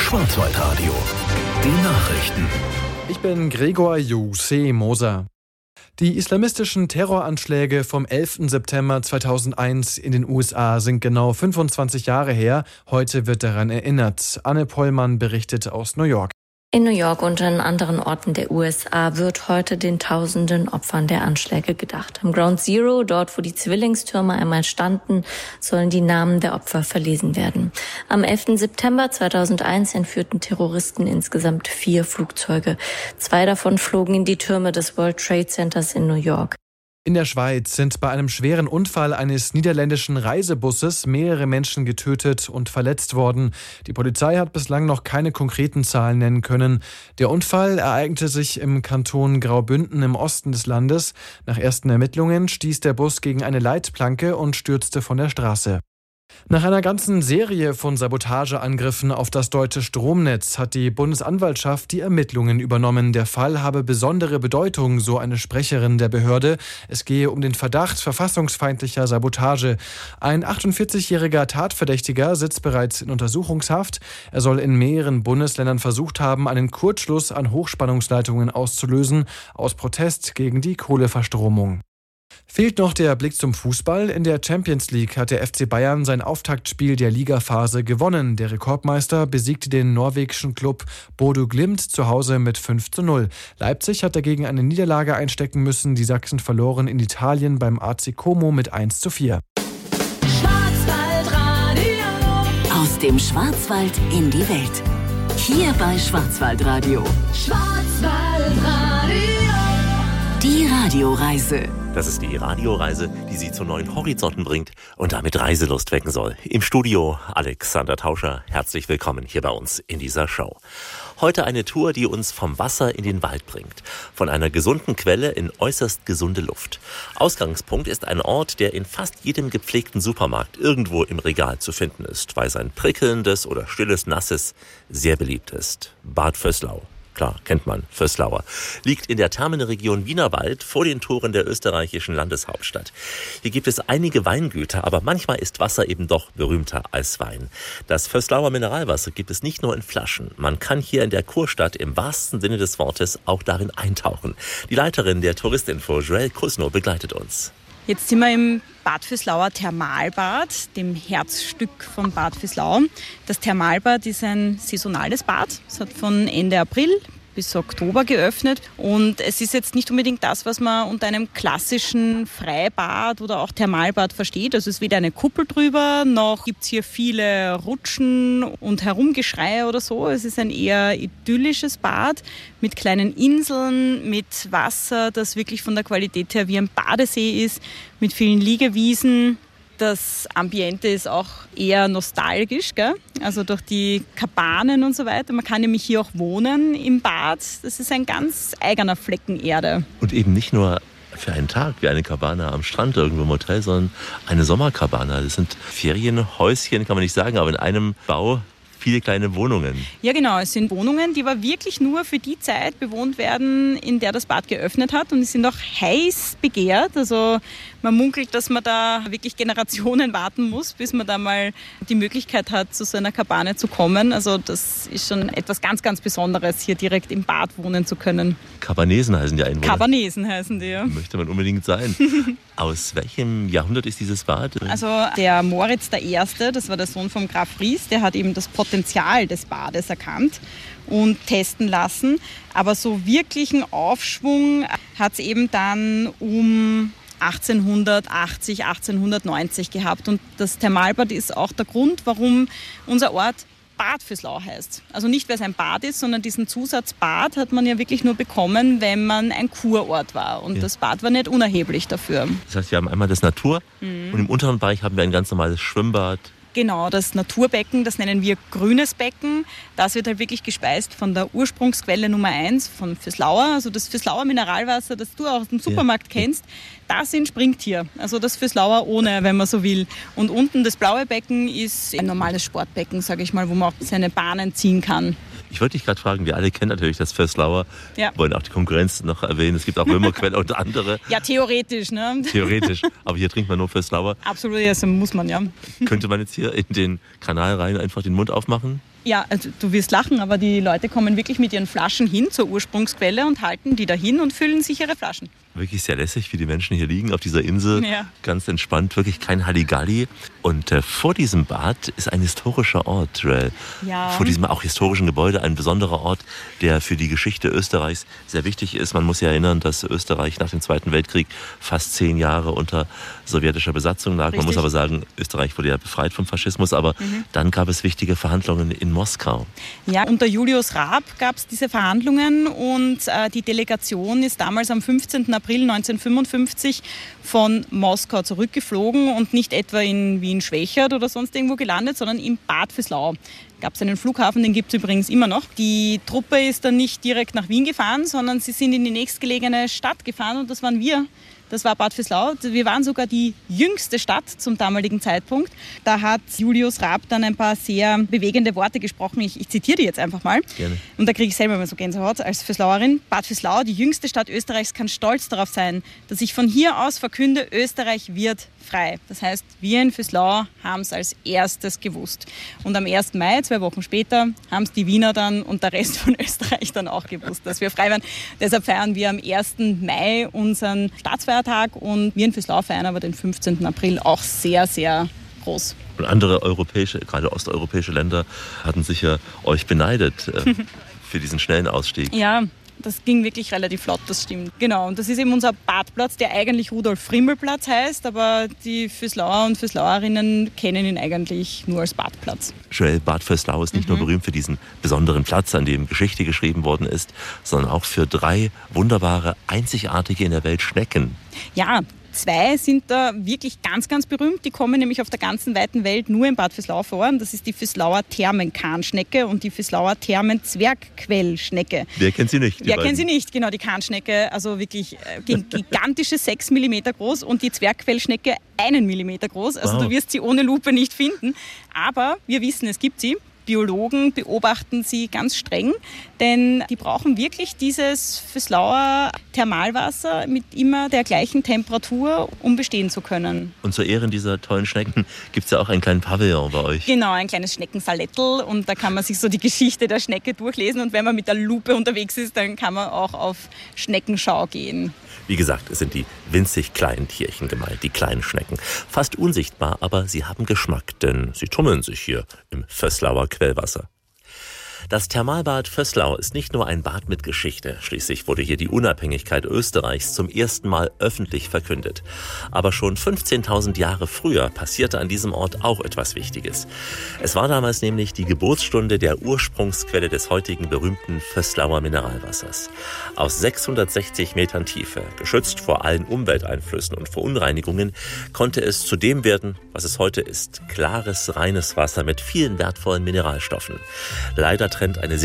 Schwarzwaldradio. Die Nachrichten. Ich bin Gregor Moser. Die islamistischen Terroranschläge vom 11. September 2001 in den USA sind genau 25 Jahre her. Heute wird daran erinnert. Anne Pollmann berichtet aus New York. In New York und an anderen Orten der USA wird heute den tausenden Opfern der Anschläge gedacht. Am Ground Zero, dort wo die Zwillingstürme einmal standen, sollen die Namen der Opfer verlesen werden. Am 11. September 2001 entführten Terroristen insgesamt 4 Flugzeuge. 2 davon flogen in die Türme des World Trade Centers in New York. In der Schweiz sind bei einem schweren Unfall eines niederländischen Reisebusses mehrere Menschen getötet und verletzt worden. Die Polizei hat bislang noch keine konkreten Zahlen nennen können. Der Unfall ereignete sich im Kanton Graubünden im Osten des Landes. Nach ersten Ermittlungen stieß der Bus gegen eine Leitplanke und stürzte von der Straße. Nach einer ganzen Serie von Sabotageangriffen auf das deutsche Stromnetz hat die Bundesanwaltschaft die Ermittlungen übernommen. Der Fall habe besondere Bedeutung, so eine Sprecherin der Behörde. Es gehe um den Verdacht verfassungsfeindlicher Sabotage. Ein 48-jähriger Tatverdächtiger sitzt bereits in Untersuchungshaft. Er soll in mehreren Bundesländern versucht haben, einen Kurzschluss an Hochspannungsleitungen auszulösen, aus Protest gegen die Kohleverstromung. Fehlt noch der Blick zum Fußball. In der Champions League hat der FC Bayern sein Auftaktspiel der Ligaphase gewonnen. Der Rekordmeister besiegte den norwegischen Klub Bodø Glimt zu Hause mit 5:0. Leipzig hat dagegen eine Niederlage einstecken müssen. Die Sachsen verloren in Italien beim AC Como mit 1:4. Schwarzwaldradio. Aus dem Schwarzwald in die Welt. Hier bei Schwarzwaldradio. Schwarzwaldradio. Die Radioreise. Das ist die Radioreise, die Sie zu neuen Horizonten bringt und damit Reiselust wecken soll. Im Studio Alexander Tauscher. Herzlich willkommen hier bei uns in dieser Show. Heute eine Tour, die uns vom Wasser in den Wald bringt. Von einer gesunden Quelle in äußerst gesunde Luft. Ausgangspunkt ist ein Ort, der in fast jedem gepflegten Supermarkt irgendwo im Regal zu finden ist, weil sein prickelndes oder stilles Nasses sehr beliebt ist. Bad Vöslau. Klar, kennt man, Vöslauer. Liegt in der Thermenregion Wienerwald vor den Toren der österreichischen Landeshauptstadt. Hier gibt es einige Weingüter, aber manchmal ist Wasser eben doch berühmter als Wein. Das Vöslauer Mineralwasser gibt es nicht nur in Flaschen. Man kann hier in der Kurstadt im wahrsten Sinne des Wortes auch darin eintauchen. Die Leiterin der Touristinfo, Joelle Kusno, begleitet uns. Jetzt sind wir im Bad Vöslauer Thermalbad, dem Herzstück von Bad Vöslau. Das Thermalbad ist ein saisonales Bad. Es hat von Ende April bis Oktober geöffnet. Und es ist jetzt nicht unbedingt das, was man unter einem klassischen Freibad oder auch Thermalbad versteht. Also es ist weder eine Kuppel drüber, noch gibt es hier viele Rutschen und Herumgeschrei oder so. Es ist ein eher idyllisches Bad mit kleinen Inseln, mit Wasser, das wirklich von der Qualität her wie ein Badesee ist, mit vielen Liegewiesen. Das Ambiente ist auch eher nostalgisch, gell? Also durch die Kabanen und so weiter. Man kann nämlich hier auch wohnen im Bad. Das ist ein ganz eigener Flecken Erde. Und eben nicht nur für einen Tag wie eine Cabana am Strand irgendwo im Hotel, sondern eine Sommerkabana. Das sind Ferienhäuschen, kann man nicht sagen, aber in einem Bau viele kleine Wohnungen. Ja genau, es sind Wohnungen, die aber wirklich nur für die Zeit bewohnt werden, in der das Bad geöffnet hat. Und die sind auch heiß begehrt. Also man munkelt, dass man da wirklich Generationen warten muss, bis man da mal die Möglichkeit hat, zu so einer Kabane zu kommen. Also das ist schon etwas ganz, ganz Besonderes, hier direkt im Bad wohnen zu können. Kabanesen heißen die Einwohner. Kabanesen heißen die, ja. Möchte man unbedingt sein. Aus welchem Jahrhundert ist dieses Bad? Also der Moritz I., das war der Sohn vom Graf Ries, der hat eben das Potenzial des Bades erkannt und testen lassen. Aber so wirklichen Aufschwung hat es eben dann um 1880, 1890 gehabt. Und das Thermalbad ist auch der Grund, warum unser Ort Bad Vöslau heißt. Also nicht, weil es ein Bad ist, sondern diesen Zusatz Bad hat man ja wirklich nur bekommen, wenn man ein Kurort war. Und das Bad war nicht unerheblich dafür. Das heißt, wir haben einmal das Natur und im unteren Bereich haben wir ein ganz normales Schwimmbad. Genau, das Naturbecken, das nennen wir grünes Becken. Das wird halt wirklich gespeist von der Ursprungsquelle Nummer 1 von Vöslauer. Also das Vöslauer Mineralwasser, das du auch aus dem Supermarkt kennst, das entspringt hier. Also das Vöslauer ohne, wenn man so will. Und unten das blaue Becken ist ein normales Sportbecken, sage ich mal, wo man auch seine Bahnen ziehen kann. Ich wollte dich gerade fragen, wir alle kennen natürlich das Vöslauer. Ja. Wollen auch die Konkurrenz noch erwähnen. Es gibt auch Römerquelle und andere. Ja, theoretisch, ne? Theoretisch. Aber hier trinkt man nur Vöslauer. Absolut, ja, das muss man, ja. Könnte man jetzt hier in den Kanal rein einfach den Mund aufmachen? Ja, also du wirst lachen, aber die Leute kommen wirklich mit ihren Flaschen hin zur Ursprungsquelle und halten die dahin und füllen sich ihre Flaschen. Wirklich sehr lässig, wie die Menschen hier liegen auf dieser Insel. Ja. Ganz entspannt, wirklich kein Halligalli. Und vor diesem Bad ist ein historischer Ort, Joelle. Ja. Vor diesem auch historischen Gebäude ein besonderer Ort, der für die Geschichte Österreichs sehr wichtig ist. Man muss sich erinnern, dass Österreich nach dem Zweiten Weltkrieg fast 10 Jahre unter sowjetischer Besatzung lag. Richtig. Man muss aber sagen, Österreich wurde ja befreit vom Faschismus, aber dann gab es wichtige Verhandlungen in Moskau. Ja, unter Julius Raab gab es diese Verhandlungen und die Delegation ist damals am 15. April 1955 von Moskau zurückgeflogen und nicht etwa in Wien-Schwächert oder sonst irgendwo gelandet, sondern in Bad Vöslau. Gab es einen Flughafen, den gibt es übrigens immer noch. Die Truppe ist dann nicht direkt nach Wien gefahren, sondern sie sind in die nächstgelegene Stadt gefahren und das waren wir. Das war Bad Vöslau. Wir waren sogar die jüngste Stadt zum damaligen Zeitpunkt. Da hat Julius Raab dann ein paar sehr bewegende Worte gesprochen. Ich zitiere die jetzt einfach mal. Gerne. Und da kriege ich selber mal so Gänsehaut als Vöslauerin. Bad Vöslau, die jüngste Stadt Österreichs, kann stolz darauf sein, dass ich von hier aus verkünde, Österreich wird frei. Das heißt, wir in Vöslau haben es als erstes gewusst. Und am 1. Mai, 2 Wochen später, haben es die Wiener dann und der Rest von Österreich dann auch gewusst, dass wir frei waren. Deshalb feiern wir am 1. Mai unseren Staatsfeiertag und wir in Vöslau feiern aber den 15. April auch sehr, sehr groß. Und andere europäische, gerade osteuropäische Länder hatten sicher euch beneidet für diesen schnellen Ausstieg. Ja. Das ging wirklich relativ flott, das stimmt. Genau, und das ist eben unser Badplatz, der eigentlich Rudolf-Friemel-Platz heißt, aber die Vöslauer und Vöslauerinnen kennen ihn eigentlich nur als Badplatz. Joelle, Bad Vöslau ist nicht nur berühmt für diesen besonderen Platz, an dem Geschichte geschrieben worden ist, sondern auch für 3 wunderbare, einzigartige in der Welt Schnecken. Ja, 2 sind da wirklich ganz, ganz berühmt. Die kommen nämlich auf der ganzen weiten Welt nur in Bad Vöslau vor. Das ist die Vöslauer Thermenkahnschnecke und die Vöslauer Thermenzwergquellschnecke. Wer kennt sie nicht? Wer kennt sie nicht? Genau, die Kahnschnecke, also wirklich gigantische 6 mm groß und die Zwergquellschnecke 1 mm groß. Also wow. Du wirst sie ohne Lupe nicht finden. Aber wir wissen, es gibt sie. Biologen beobachten sie ganz streng, denn die brauchen wirklich dieses Vöslauer Thermalwasser mit immer der gleichen Temperatur, um bestehen zu können. Und zu Ehren dieser tollen Schnecken gibt es ja auch einen kleinen Pavillon bei euch. Genau, ein kleines Schneckensalettel und da kann man sich so die Geschichte der Schnecke durchlesen und wenn man mit der Lupe unterwegs ist, dann kann man auch auf Schneckenschau gehen. Wie gesagt, es sind die winzig kleinen Tierchen gemeint, die kleinen Schnecken. Fast unsichtbar, aber sie haben Geschmack, denn sie tummeln sich hier im Vöslauer Quellwasser. Das Thermalbad Vöslau ist nicht nur ein Bad mit Geschichte. Schließlich wurde hier die Unabhängigkeit Österreichs zum ersten Mal öffentlich verkündet. Aber schon 15.000 Jahre früher passierte an diesem Ort auch etwas Wichtiges. Es war damals nämlich die Geburtsstunde der Ursprungsquelle des heutigen berühmten Vöslauer Mineralwassers. Aus 660 Metern Tiefe, geschützt vor allen Umwelteinflüssen und Verunreinigungen, konnte es zu dem werden, was es heute ist. Klares, reines Wasser mit vielen wertvollen Mineralstoffen. Leider trennt eine